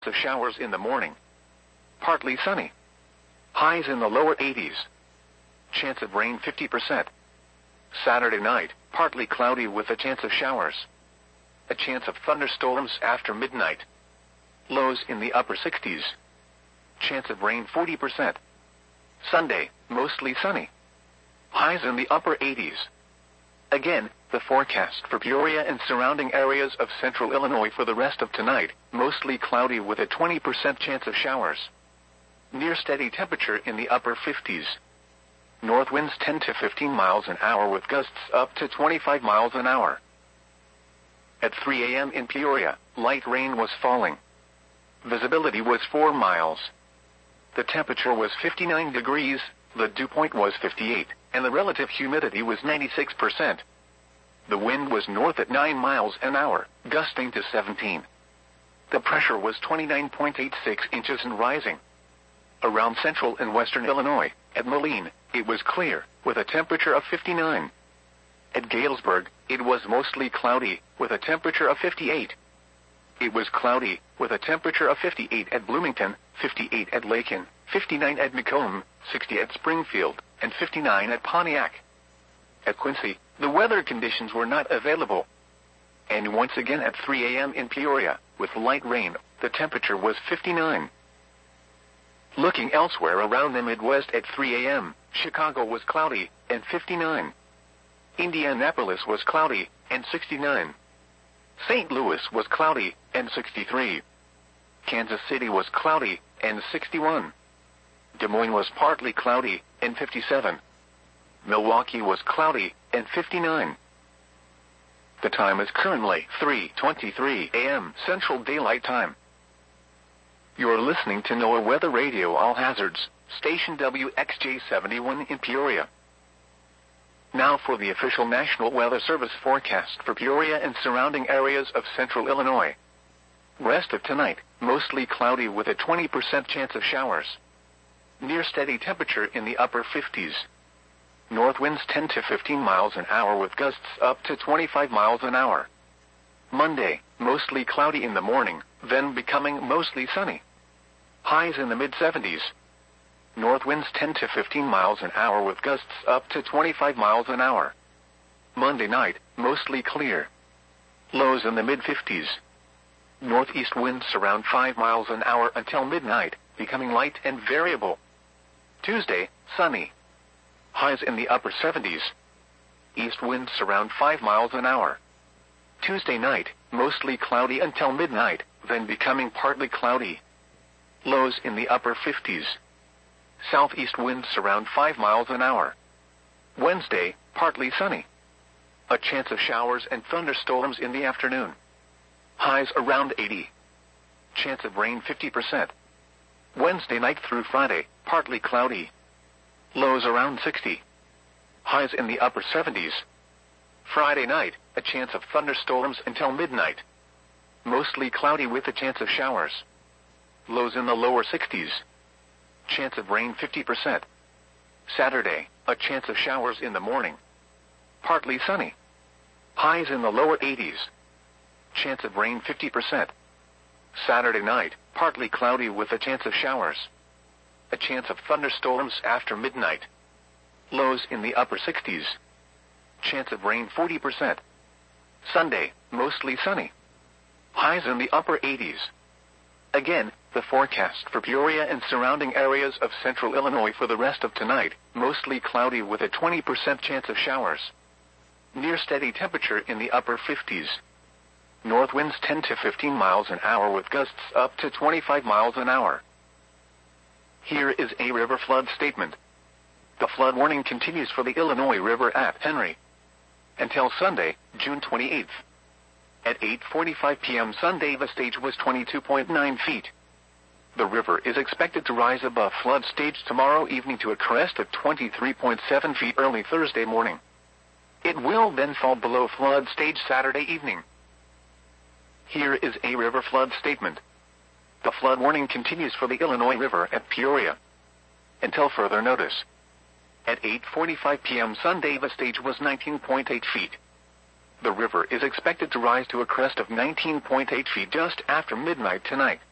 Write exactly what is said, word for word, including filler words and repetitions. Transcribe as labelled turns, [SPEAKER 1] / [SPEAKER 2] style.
[SPEAKER 1] of showers in the morning. Partly sunny. Highs in the lower eighties. Chance of rain fifty percent. Saturday night, partly cloudy with a chance of showers. A chance of thunderstorms after midnight. Lows in the upper sixties. Chance of rain forty percent. Sunday, mostly sunny. Highs in the upper eighties. Again, the forecast for Peoria and surrounding areas of central Illinois for the rest of tonight, mostly cloudy with a twenty percent chance of showers. Near steady temperature in the upper fifties. North winds ten to fifteen miles an hour with gusts up to twenty-five miles an hour. At three a m in Peoria, light rain was falling. Visibility was four miles. The temperature was fifty-nine degrees, the dew point was fifty-eight, and the relative humidity was ninety-six percent. The wind was north at nine miles an hour, gusting to seventeen. The pressure was twenty-nine point eight six inches and rising. Around central and western Illinois, at Moline, it was clear, with a temperature of fifty-nine. At Galesburg, it was mostly cloudy, with a temperature of fifty-eight. It was cloudy, with a temperature of fifty-eight at Bloomington, fifty-eight at Lakin, fifty-nine at Macomb, sixty at Springfield, and fifty-nine at Pontiac. At Quincy, the weather conditions were not available. And once again at three a m in Peoria, with light rain, the temperature was fifty-nine. Looking elsewhere around the Midwest at three a m, Chicago was cloudy, and fifty-nine. Indianapolis was cloudy, and sixty-nine. Saint Louis was cloudy, and sixty-three. Kansas City was cloudy, and sixty-one. Des Moines was partly cloudy, and fifty-seven. Milwaukee was cloudy, and fifty-nine. The time is currently three twenty-three a m Central Daylight Time. You're listening to NOAA Weather Radio All Hazards, station W X J seventy-one in Peoria. Now for the official National Weather Service forecast for Peoria and surrounding areas of central Illinois. Rest of tonight, mostly cloudy with a twenty percent chance of showers. Near steady temperature in the upper fifties. North winds ten to fifteen miles an hour with gusts up to twenty-five miles an hour. Monday, mostly cloudy in the morning, then becoming mostly sunny. Highs in the mid seventies. North winds ten to fifteen miles an hour with gusts up to twenty-five miles an hour. Monday night, mostly clear. Lows in the mid fifties. Northeast winds around five miles an hour until midnight, becoming light and variable. Tuesday, sunny. Highs in the upper seventies. East winds around five miles an hour. Tuesday night, mostly cloudy until midnight, then becoming partly cloudy. Lows in the upper fifties. Southeast winds around five miles an hour. Wednesday, partly sunny. A chance of showers and thunderstorms in the afternoon. Highs around eighty. Chance of rain fifty percent. Wednesday night through Friday, partly cloudy. Lows around sixty. Highs in the upper seventies. Friday night, a chance of thunderstorms until midnight. Mostly cloudy with a chance of showers. Lows in the lower sixties. Chance of rain fifty percent. Saturday, a chance of showers in the morning. Partly sunny. Highs in the lower eighties. Chance of rain fifty percent. Saturday night, partly cloudy with a chance of showers. A chance of thunderstorms after midnight. Lows in the upper sixties. Chance of rain forty percent. Sunday, mostly sunny. Highs in the upper eighties. Again, the forecast for Peoria and surrounding areas of central Illinois for the rest of tonight, mostly cloudy with a twenty percent chance of showers. Near steady temperature in the upper fifties. North winds ten to fifteen miles an hour with gusts up to twenty-five miles an hour. Here is a river flood statement. The flood warning continues for the Illinois River at Henry until Sunday, June twenty-eighth. At eight forty-five p m Sunday, the stage was twenty-two point nine feet. The river is expected to rise above flood stage tomorrow evening to a crest of twenty-three point seven feet early Thursday morning. It will then fall below flood stage Saturday evening. Here is a river flood statement. The flood warning continues for the Illinois River at Peoria until further notice. At eight forty-five p m Sunday, the stage was nineteen point eight feet. The river is expected to rise to a crest of nineteen point eight feet just after midnight tonight.